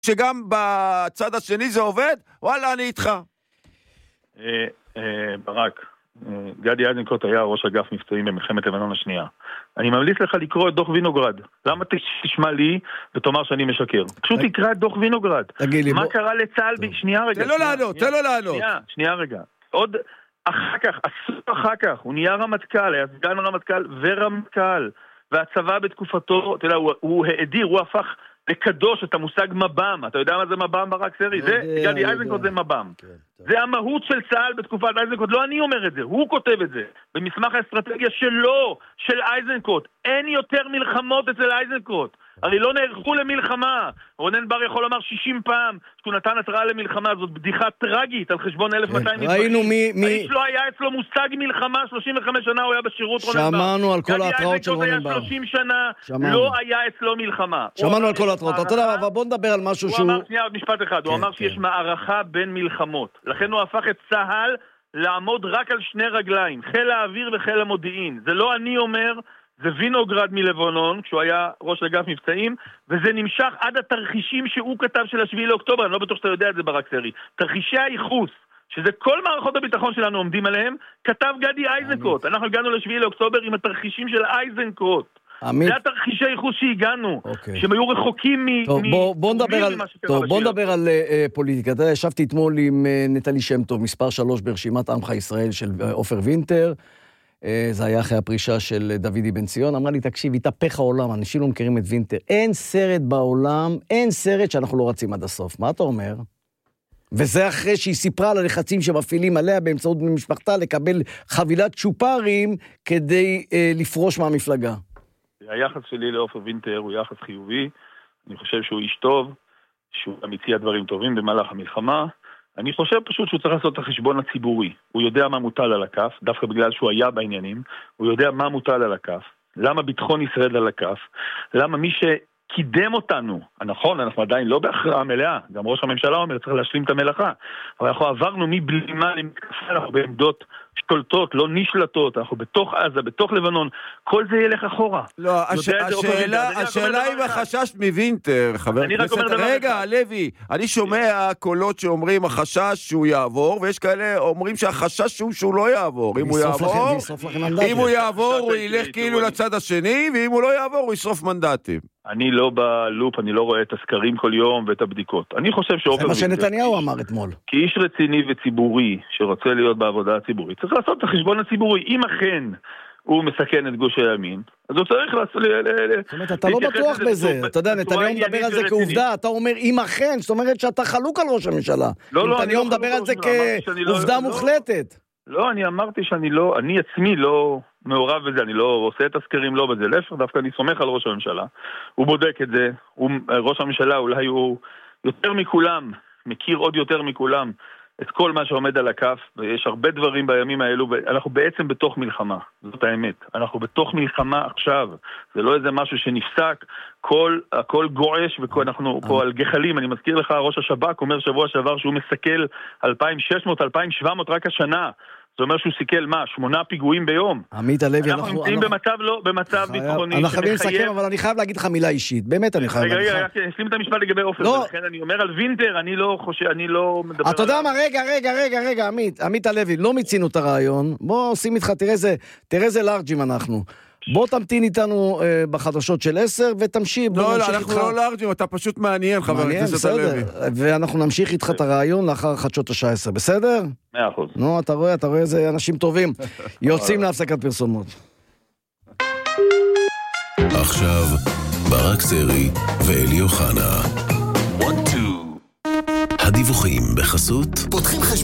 שגם בצד השני זה עובד, וואלה, אני איתך. ברק, גדי איזנקוט היה ראש אגף מבצעים במלחמת לבנון השנייה. אני ממליץ לך לקרוא את דוח וינוגרד. למה תשמע לי ותאמר שאני משקר? פשוט תקרא את דוח וינוגרד. מה קרה לצה"ל? שנייה רגע. תן לו לענות. שנייה רגע. עוד אחר כך, הוא נהיה רמטכ"ל, היה סגן רמטכ"ל ורמטכ"ל, והצבא בתקופתו, אתה יודע, הוא האדיר, הוא הפך לקדוש את המושג מב"ם. אתה יודע מה זה מב"ם, ברק סרי? זה, גדי איזנקוט זה מב"ם. זה המהות של צה"ל בתקופת איזנקוט. לא אני אומר את זה, הוא כותב את זה. במסמך האסטרטגיה שלו, של איזנקוט. אין יותר מלחמות אצל איזנקוט. הרי לא נערכו למלחמה. רונן בר יכול לומר 60 פעם שהוא נתן התראה למלחמה. זאת בדיחה טרגית על חשבון 1200 נדבכים. ראינו האיש לא היה אצלו מושג מלחמה, 35 שנה הוא היה בשירות רונן בר. שמענו על כל ההתראות של רונן בר. 30 שנה לא היה אצלו מלחמה. שמענו על כל ההתראות. אתה יודע, אבל בוא נדבר על משהו שהוא... הוא אמר, שנייה, עוד משפט אחד. הוא אמר שיש מערכה בין מלחמות. לכן הוא הפך את צה"ל לעמוד רק על שני רגליים, חיל האוויר וחיל המודיעין. זה לא אני אומר, זה וינוגרד מלבנון, כשהוא היה ראש אגף מבצעים, וזה נמשך עד התרחישים שהוא כתב של 7 לאוקטובר, אני לא בטוח שאתה יודע את זה ברק סרי. תרחישי הייחוס, שזה כל מערכות הביטחון שלנו עומדים עליהם, כתב גדי איזנקוט. אנחנו הגענו ל7 לאוקטובר עם התרחישים של איזנקוט. זה התרחישי ייחוס שהגענו, שהם היו רחוקים בוא נדבר על פוליטיקה. ישבתי אתמול עם נטלי שם טוב, מספר 3 ברשימת עמך ישראל של עופר וינטר, זה היה אחרי הפרישה של דוידי בן ציון, אמרה לי, תקשיב, התהפך העולם, אנשים לא מכירים את וינטר, אין סרט בעולם, אין סרט שאנחנו לא רצים עד הסוף. מה אתה אומר? וזה אחרי שהיא סיפרה על הלחצים שמפעילים עליה באמצעות משפחתה לקבל חבילת צ'ופרים כדי לפרוש מהמפלגה. היחס שלי לעופר וינטר הוא יחס חיובי, אני חושב שהוא איש טוב, שהוא מציע דברים טובים במהלך המלחמה, אני חושב פשוט שהוא צריך לעשות את החשבון הציבורי, הוא יודע מה מוטל על הכף, דווקא בגלל שהוא היה בעניינים, הוא יודע מה מוטל על הכף, למה ביטחון ישראל על הכף, למה מי שקידם אותנו, נכון, אנחנו עדיין לא בהכרעה מלאה, גם ראש הממשלה אומר צריך להשלים את המלאכה, אבל אנחנו עברנו מבלימה למתקפה, אנחנו בעמדות שולטות, לא נשלטות, אנחנו בתוך עזה, בתוך לבנון, כל זה ילך אחורה. לא, השאלה היא החשש מווינטר, חבר הכנסת. רגע, לוי, אני שומע קולות שאומרים החשש שהוא יעבור, ויש כאלה אומרים שהחשש שהוא לא יעבור. אם הוא יעבור, הוא ילך כאילו לצד השני, ואם הוא לא יעבור, הוא ישרוף מנדטים. אני לא בלופ, אני לא רואה את הסקרים כל יום ואת הבדיקות. אני חושב זה מה שנתניהו אמר אתמול. כאיש רציני וציבורי שרוצה להיות בעבודה הציבורית, צריך לעשות את החשבון הציבורי. אם אכן הוא מסכן את גוש הימין, אז הוא צריך זאת אומרת, אתה לא בטוח בזה. אתה יודע, נתניהו מדבר על זה כעובדה. אתה אומר, אם אכן, זאת אומרת שאתה חלוק על ראש הממשלה. נתניהו מדבר על זה כעובדה מוחלטת. לא, אני אמרתי אני עצמי לא מעורב בזה, אני לא עושה את הסקרים לא בזה, להפך, דווקא אני סומך על ראש הממשלה. הוא בודק את זה, ראש הממשלה אולי הוא יותר מכולם, מכיר עוד יותר מכולם את כל מה שעומד על הכף, ויש הרבה דברים בימים האלו, אנחנו בעצם בתוך מלחמה, זאת האמת. אנחנו בתוך מלחמה עכשיו, זה לא איזה משהו שנפסק, הכל גועש, ואנחנו פה על גחלים. אני מזכיר לך, ראש השב"כ אומר שבוע שעבר שהוא מסכל 2,600, 2,700 רק השנה. זה אומר שהוא סיכל 8 פיגועים ביום. עמית הלוי, אנחנו נמצאים במצב ביטחוני. אנחנו חייבים לסכם, אבל אני חייב להגיד לך מילה אישית. באמת אני חייב. רגע, אשלים את המשפט לגבי עופר. ולכן אני אומר על וינטר, אני לא מדבר עליו. אתה יודע מה, רגע, עמית הלוי, לא מיצינו את הרעיון. בוא עושים איתך, תראה איזה לארג'ים אנחנו. בוא תמתין איתנו בחדשות של 10 ותמשיך. לא, אנחנו לא לארג'ים, אתה פשוט מעניין, חבר הכנסת הלוי. ואנחנו נמשיך איתך את הרעיון לאחר חדשות השעה 10, בסדר? 100%. נו, אתה רואה איזה אנשים טובים. יוצאים להפסקת פרסומות. עכשיו, ברק סרי ואלי אוחנה. הדיווחים בחסות פותחים